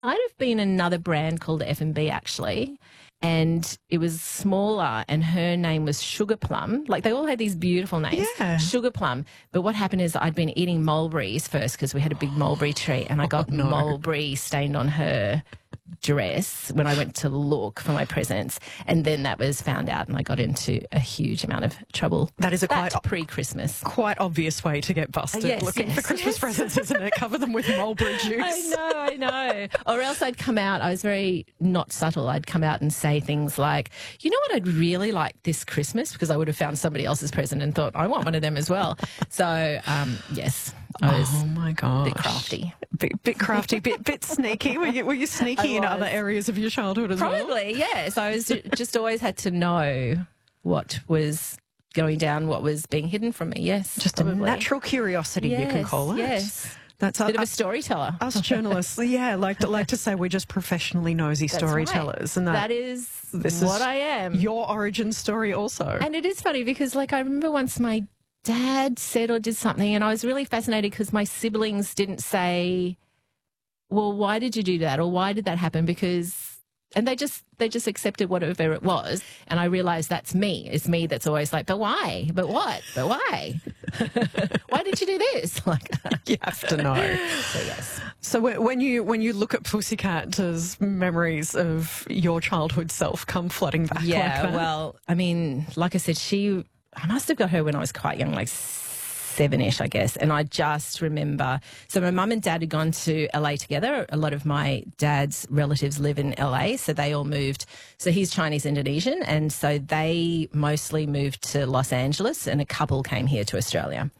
Might have been another brand called F&B actually, and it was smaller, and her name was Sugar Plum. Like, they all had these beautiful names. Yeah. Sugar Plum. But what happened is I'd been eating mulberries first because we had a big mulberry tree, and I got mulberry stained on her dress when I went to look for my presents, and then that was found out, and I got into a huge amount of trouble. That is a quite pre-Christmas. Quite obvious way to get busted looking for Christmas presents, isn't it? Cover them with mulberry juice. I know. Or else I'd come out, I was very not subtle, I'd come out and say things like, you know what I'd really like this Christmas? Because I would have found somebody else's present and thought, I want one of them as well. So, yes. I was my gosh. a bit crafty. Bit crafty, bit sneaky. Were you sneaky in other areas of your childhood as well? Probably, yes. I was just always had to know what was going down, what was being hidden from me, yes. Just probably. A natural curiosity, you can call it. Yes. That's a bit of a storyteller. Us journalists, like to say we're just professionally nosy storytellers. Right. And that is what I am. Your origin story also. And it is funny because, like, I remember once my dad said or did something, and I was really fascinated because my siblings didn't say, well, why did you do that, or why did that happen? And they just accepted whatever it was, and I realised that's me. It's me that's always like, but why? But what? But why? Why did you do this? Like, you have to know. So yes. So when you look at Pussycat, does memories of your childhood self come flooding back? Yeah. Like that? Well, I mean, like I said, I must have got her when I was quite young, like 7-ish, I guess. And I just remember, so my mum and dad had gone to LA together. A lot of my dad's relatives live in LA, so they all moved. So he's Chinese Indonesian, and so they mostly moved to Los Angeles, and a couple came here to Australia.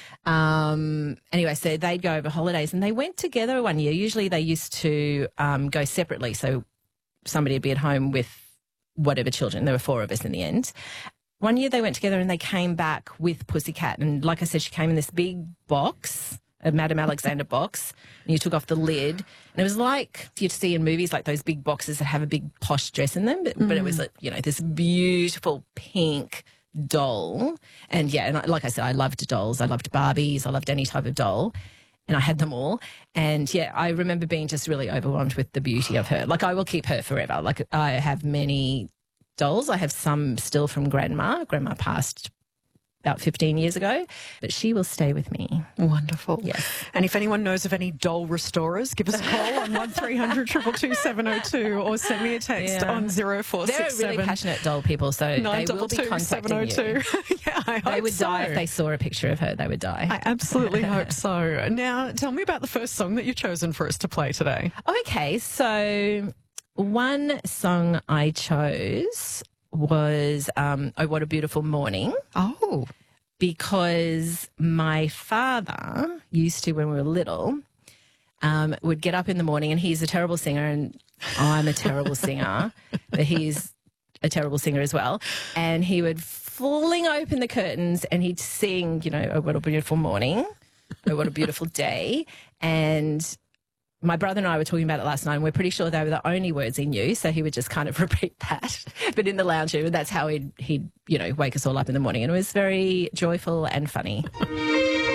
Anyway, so they'd go over holidays, and they went together one year. Usually they used to go separately, so somebody would be at home with whatever children. There were 4 of us in the end. One year they went together and they came back with Pussycat. And like I said, she came in this big box, a Madame Alexander box, and you took off the lid. And it was like you'd see in movies, like those big boxes that have a big posh dress in them. But it was, this beautiful pink doll. And, like I said, I loved dolls. I loved Barbies. I loved any type of doll. And I had them all. And, I remember being just really overwhelmed with the beauty of her. Like, I will keep her forever. Like, I have many dolls. I have some still from Grandma. Grandma passed about 15 years ago, but she will stay with me. Wonderful. Yes. And if anyone knows of any doll restorers, give us a call on 1300 222 702 or send me a text on 0467. They're really passionate doll people, so they will be contacting you. Yeah, I hope they would die if they saw a picture of her. They would die. I absolutely hope so. Now, tell me about the first song that you've chosen for us to play today. Okay, so one song I chose was Oh, What a Beautiful Morning. Oh. Because my father used to, when we were little, would get up in the morning, and he's a terrible singer and I'm a terrible singer, but he's a terrible singer as well. And he would fling open the curtains and he'd sing, Oh, What a Beautiful Morning, Oh, What a Beautiful Day. And my brother and I were talking about it last night, and we're pretty sure they were the only words he knew, so he would just kind of repeat that. But in the lounge room, that's how he'd wake us all up in the morning, and it was very joyful and funny.